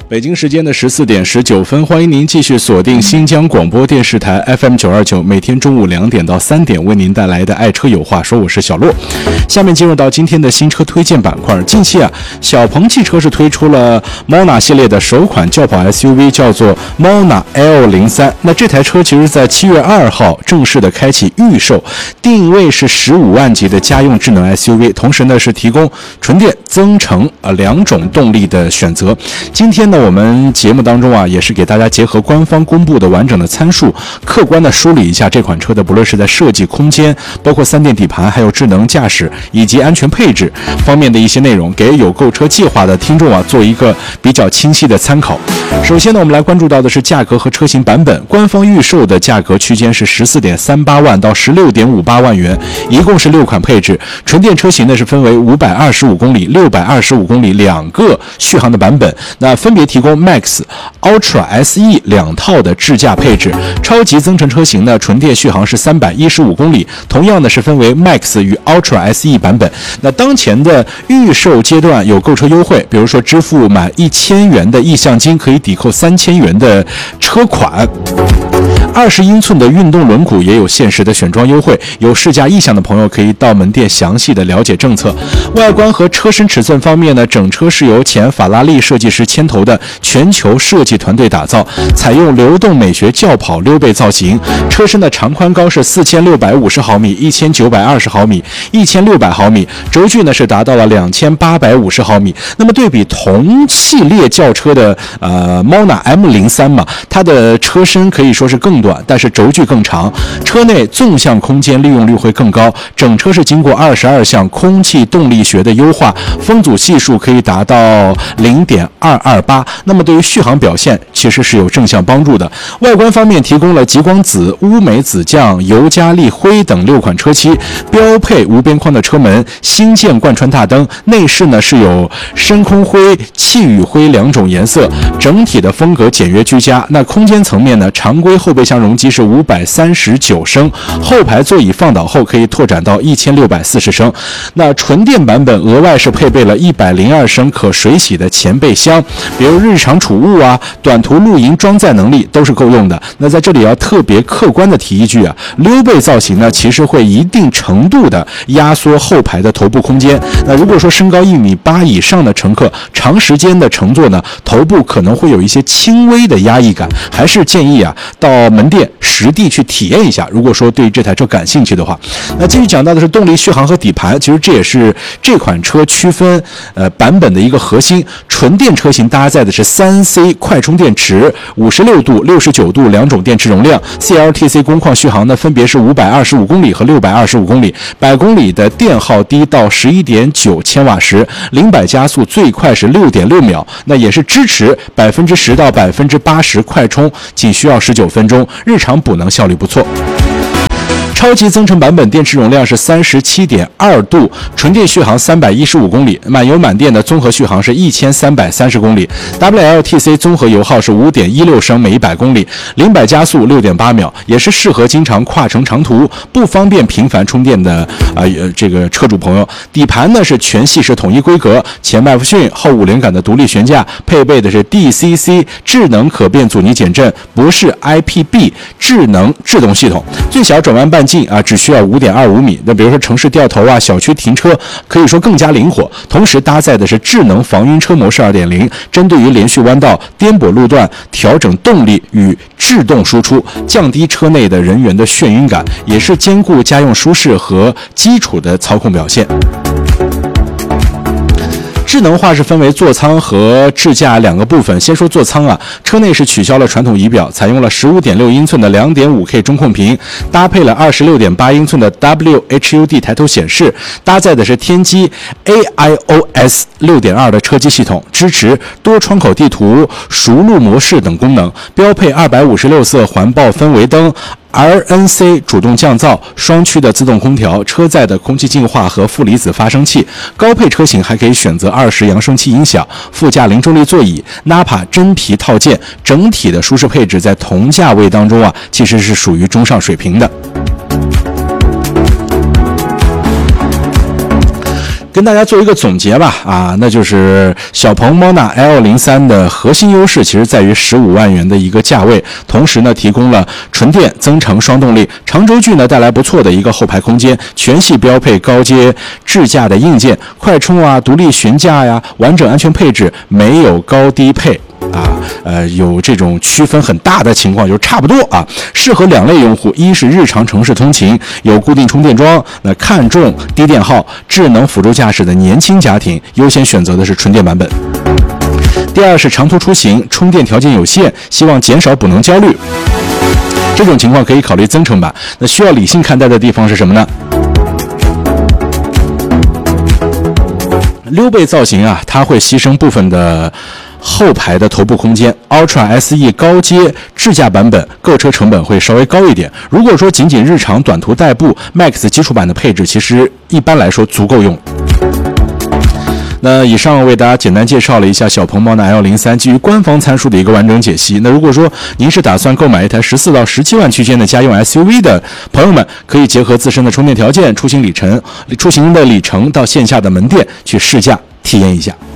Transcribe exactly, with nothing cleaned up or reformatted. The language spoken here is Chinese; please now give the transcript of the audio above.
北京时间的十四点十九分，欢迎您继续锁定新疆广播电视台 F M 九二九，每天中午两点到三点为您带来的爱车有话说，我是小洛。下面进入到今天的新车推荐板块。近期啊，小鹏汽车是推出了 Mona 系列的首款轿跑 S U V， 叫做 Mona L 零三。那这台车其实在七月二号正式的开启预售，定位是十五万级的家用智能 S U V， 同时呢是提供纯电、增程啊两种动力的选择。今天呢，我们节目当中啊，也是给大家结合官方公布的完整的参数，客观的梳理一下这款车的，不论是在设计、空间，包括三电底盘，还有智能驾驶以及安全配置方面的一些内容，给有购车计划的听众啊做一个比较清晰的参考。首先呢，我们来关注到的是价格和车型版本。官方预售的价格区间是十四点三八万到十六点五八万元，一共是六款配置。纯电车型呢是分为五百二十五公里、六百二十五公里两个续航的版本，那分别提供 Max、Ultra S E 两套的智驾配置。超级增程车型呢，纯电续航是三百一十五公里，同样的是分为 Max 与 Ultra S E 版本。那当前的预售阶段有购车优惠，比如说支付满一千元的意向金可以抵扣三千元的车款。二十英寸的运动轮毂也有限时的选装优惠，有试驾意向的朋友可以到门店详细的了解政策。外观和车身尺寸方面呢，整车是由前法拉利设计师牵头的全球设计团队打造，采用流动美学轿跑溜背造型。车身的长宽高是四千六百五十毫米、一千九百二十毫米、一千六百毫米，轴距呢是达到了两千八百五十毫米。那么对比同系列轿车的呃 Mona M 零三嘛，它的车身可以说是更短，但是轴距更长，车内纵向空间利用率会更高。整车是经过二十二项空气动力学的优化，风阻系数可以达到 零点二二八， 那么对于续航表现其实是有正向帮助的。外观方面提供了极光紫、乌梅紫酱、尤加利灰等六款车漆，标配无边框的车门，新建贯穿大灯，内饰呢是有深空灰、气宇灰两种颜色，整体的风格简约居家。那空间层面呢，常规后备箱容积是五百三十九升，后排座椅放倒后可以拓展到一千六百四十升。那纯电版本额外是配备了一百零二升可水洗的前备箱，比如日常储物啊、短途露营装载能力都是够用的。那在这里要特别客观的提一句啊，溜背造型呢其实会一定程度的压缩后排的头部空间。那如果说身高一米八以上的乘客长时间的乘坐呢，头部可能会有一些轻微的压抑感，还是建议啊到门店实地去体验一下，如果说对这台车感兴趣的话。那继续讲到的是动力、续航和底盘，其实这也是这款车区分呃版本的一个核心。纯电车型搭载的是 三 C 快充电池，五十六度、六十九度两种电池容量， C L T C 工况续航呢分别是五百二十五公里和六百二十五公里，百公里的电耗低到 十一点九千瓦时，零百加速最快是 六点六秒，那也是支持 百分之十 到 百分之八十 快充，仅需要十九分钟，日常补能效率不错。超级增程版本电池容量是 三十七点二度，纯电续航三百一十五公里，满油满电的综合续航是一千三百三十公里， W L T C 综合油耗是 五点一六升每一百公里，零百加速 六点八秒，也是适合经常跨程长途不方便频繁充电的啊、呃、这个车主朋友。底盘呢是全系是统一规格，前麦弗逊后五连杆的独立悬架，配备的是 D C C 智能可变阻尼减震，不是 I P B 智能制动系统，最小转弯半径啊只需要 五点二五米。那比如说城市掉头啊、小区停车可以说更加灵活。同时搭载的是智能防晕车模式 二点零， 针对于连续弯道、颠簸路段调整动力与制动输出，降低车内的人员的眩晕感，也是兼顾家用舒适和基础的操控表现。智能化是分为座舱和智驾两个部分。先说座舱啊，车内是取消了传统仪表，采用了 十五点六英寸的 两点五 K 中控屏，搭配了 二十六点八英寸的 W H U D 抬头显示，搭载的是天玑 A I O S 六点二 的车机系统，支持多窗口地图、熟路模式等功能，标配二百五十六色环抱氛围灯、R N C 主动降噪、双区的自动空调、车载的空气净化和负离子发生器。高配车型还可以选择二十扬声器音响、副驾零重力座椅、N A P A 真皮套件，整体的舒适配置在同价位当中啊，其实是属于中上水平的。 跟大家做一个总结吧，啊，那就是小鹏 Mona L 零三 的核心优势其实在于十五万元的一个价位，同时呢提供了纯电增程双动力，长轴距呢带来不错的一个后排空间，全系标配高阶智驾的硬件，快充啊、独立悬架呀、完整安全配置，没有高低配。啊，呃，有这种区分很大的情况，就是差不多啊，适合两类用户：一是日常城市通勤，有固定充电桩，那看重低电耗、智能辅助驾驶的年轻家庭，优先选择的是纯电版本。第二是长途出行，充电条件有限，希望减少补能焦虑，这种情况可以考虑增程版。那需要理性看待的地方是什么呢？溜背造型啊，它会牺牲部分的后排的头部空间。 Ultra S E 高阶智驾版本购车成本会稍微高一点，如果说仅仅日常短途代步， Max 基础版的配置其实一般来说足够用。那以上为大家简单介绍了一下小鹏 Mona L 零三 基于官方参数的一个完整解析。那如果说您是打算购买一台十四到十七万区间的家用 S U V 的朋友们，可以结合自身的充电条件、出行里程、出行的里程到线下的门店去试驾体验一下。